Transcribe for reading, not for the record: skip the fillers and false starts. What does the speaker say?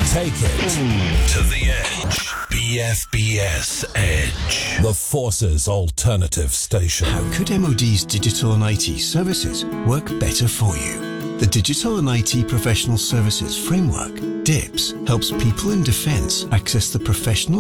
Take it to the edge. BFBS Edge. The Force's alternative station. How could MOD's digital and IT services work better for you? The Digital and IT Professional Services Framework, DIPS, helps people in defence access the professional